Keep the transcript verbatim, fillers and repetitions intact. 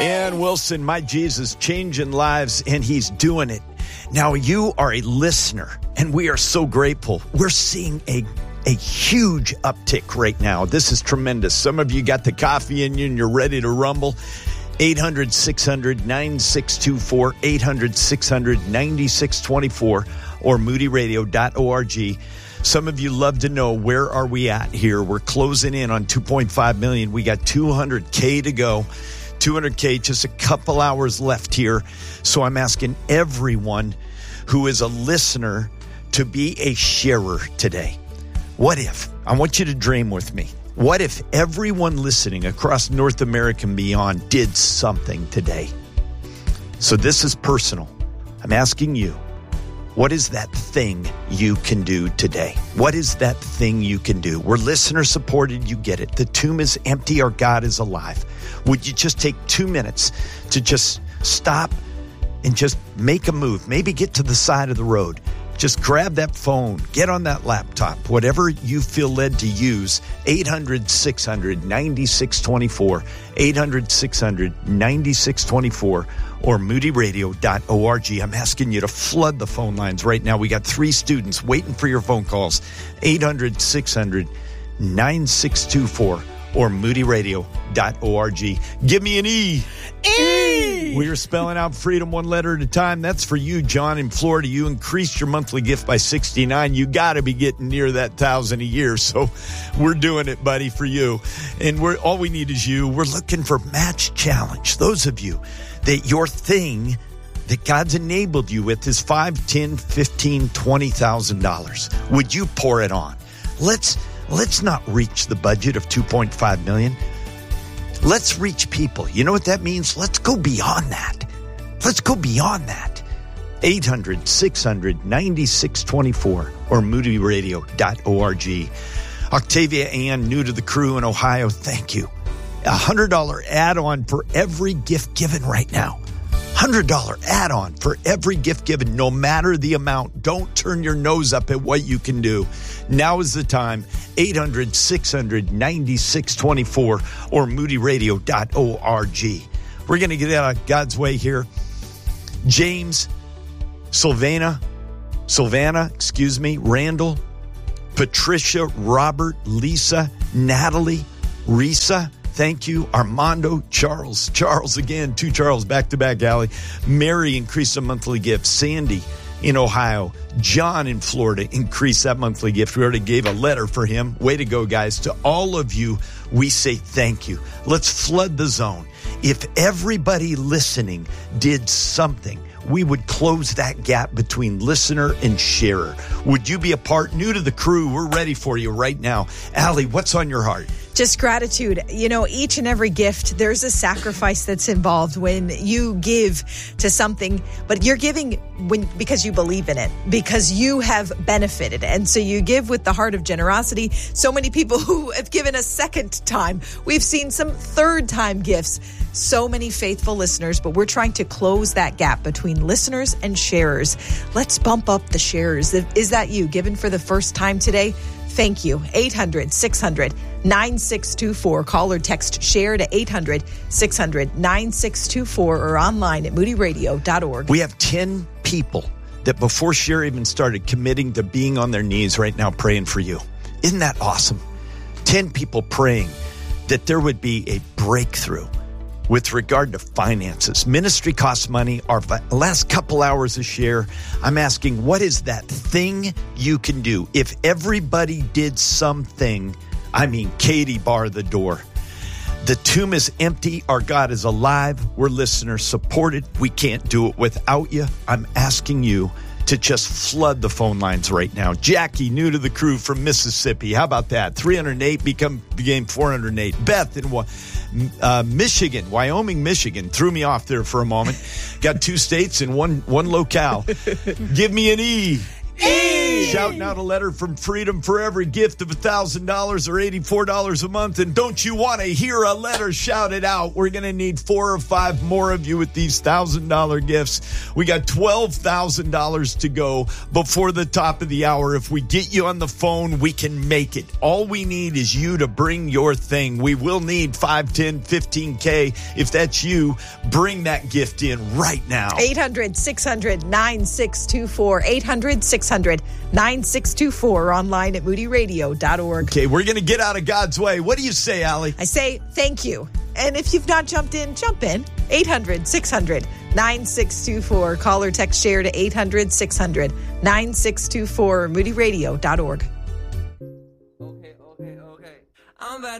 Ann Wilson, my Jesus, changing lives, and he's doing it. Now, you are a listener, and we are so grateful. We're seeing a, a huge uptick right now. This is tremendous. Some of you got the coffee in you, and you're ready to rumble. eight hundred, six hundred, nine six two four, eight hundred, six hundred, nine six two four, or moody radio dot org. Some of you love to know, where are we at here? We're closing in on two point five million. We got two hundred K to go. two hundred K, just a couple hours left here. So I'm asking everyone who is a listener to be a sharer today. What if, I want you to dream with me, what if everyone listening across North America and beyond did something today? So this is personal. I'm asking you, what is that thing you can do today? What is that thing you can do? We're listener supported. You get it. The tomb is empty. Our God is alive. Would you just take two minutes to just stop and just make a move? Maybe get to the side of the road. Just grab that phone, get on that laptop, whatever you feel led to use. eight hundred, six hundred, nine six two four, eight hundred, six hundred, nine six two four, or moody radio dot org. I'm asking you to flood the phone lines right now. We got three students waiting for your phone calls. eight hundred, six hundred, nine six two four, or moody radio dot org. Give me an E. E! We are spelling out freedom one letter at a time. That's for you, John, in Florida. You increased your monthly gift by sixty-nine. You got to be getting near that thousand a year. So we're doing it, buddy, for you. And we're all we need is you. We're looking for Match Challenge. Those of you that your thing that God's enabled you with is five, ten, fifteen, twenty thousand dollars. Would you pour it on? Let's let's not reach the budget of two point five million dollars. Let's reach people. You know what that means? Let's go beyond that. Let's go beyond that. eight hundred, six hundred, nine six two four or moody radio dot org. Octavia Ann, new to the crew in Ohio, thank you. A one hundred dollars add-on for every gift given right now. one hundred dollars add-on for every gift given, no matter the amount. Don't turn your nose up at what you can do. Now is the time. eight hundred, six hundred, nine six two four or moody radio dot org. We're going to get out of God's way here. James, Sylvana, Sylvana, excuse me, Randall, Patricia, Robert, Lisa, Natalie, Risa, thank you. Armando, Charles, Charles again, two Charles back-to-back, Allie. Mary increased a monthly gift. Sandy in Ohio. John in Florida increased that monthly gift. We already gave a letter for him. Way to go, guys. To all of you, we say thank you. Let's flood the zone. If everybody listening did something, we would close that gap between listener and sharer. Would you be a part? New to the crew, we're ready for you right now. Allie, what's on your heart? Just gratitude. You know, each and every gift, there's a sacrifice that's involved when you give to something, but you're giving when because you believe in it, because you have benefited. And so you give with the heart of generosity. So many people who have given a second time. We've seen some third time gifts. So many faithful listeners, but we're trying to close that gap between listeners and sharers. Let's bump up the sharers. Is that you? Given for the first time today? Thank you. eight hundred, six hundred, nine six two four. Call or text share to eight hundred, six hundred, nine six two four or online at moody radio dot org. We have ten people that before Share even started committing to being on their knees right now praying for you. Isn't that awesome? ten people praying that there would be a breakthrough with regard to finances. Ministry costs money. Our last couple hours of Share, I'm asking, what is that thing you can do? If everybody did something, I mean, Katie bar the door. The tomb is empty. Our God is alive. We're listener supported. We can't do it without you. I'm asking you to just flood the phone lines right now. Jackie, new to the crew from Mississippi. How about that? three hundred eight become became four hundred eight. Beth in uh, Michigan, Wyoming, Michigan. Threw me off there for a moment. Got two states in one, one locale. Give me an E. E! Yay! Shouting out a letter from Freedom for every gift of one thousand dollars or eighty-four dollars a month. And don't you want to hear a letter shouted out? We're going to need four or five more of you with these one thousand dollars gifts. We got twelve thousand dollars to go before the top of the hour. If we get you on the phone, we can make it. All we need is you to bring your thing. We will need five, ten, fifteen K. If that's you, bring that gift in right now. eight hundred, six hundred, nine six two four. eight hundred, six hundred, nine six two four. Online at moody radio dot org. Okay, we're going to get out of God's way. What do you say, Allie? I say thank you. And if you've not jumped in, jump in. eight hundred, six hundred, nine six two four. Call or text share to eight hundred, six hundred, nine six two four. moody radio dot org.